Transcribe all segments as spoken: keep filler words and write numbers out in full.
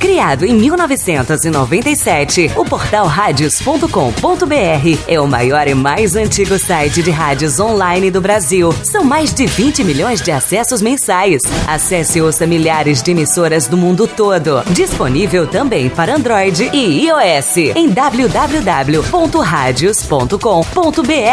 Criado em mil novecentos e noventa e sete, o portal radios ponto com ponto br é o maior e mais antigo site de rádios online do Brasil. São mais de vinte milhões de acessos mensais. Acesse e ouça milhares de emissoras do mundo todo. Disponível também para Android e iOS em w w w ponto radios ponto com ponto br.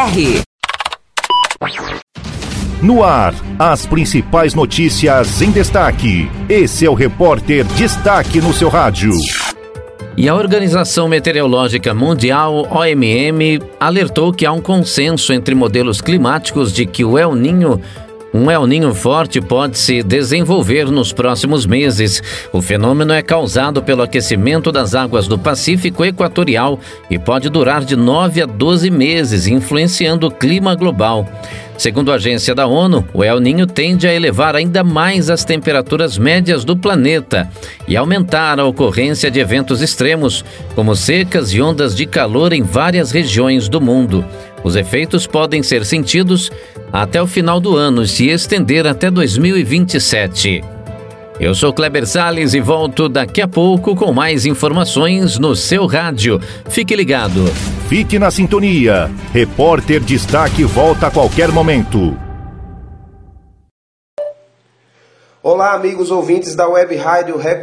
No ar, as principais notícias em destaque. Esse é o Repórter Destaque no seu rádio. E a Organização Meteorológica Mundial, O M M, alertou que há um consenso entre modelos climáticos de que o El Niño Um El Niño forte pode se desenvolver nos próximos meses. O fenômeno é causado pelo aquecimento das águas do Pacífico Equatorial e pode durar de nove a doze meses, influenciando o clima global. Segundo a agência da ONU, o El Niño tende a elevar ainda mais as temperaturas médias do planeta e aumentar a ocorrência de eventos extremos, como secas e ondas de calor em várias regiões do mundo. Os efeitos podem ser sentidos até o final do ano e se estender até dois mil e vinte e sete. Eu sou Kleber Salles e volto daqui a pouco com mais informações no seu rádio. Fique ligado. Fique na sintonia. Repórter Destaque volta a qualquer momento. Olá, amigos ouvintes da Web Rádio Record.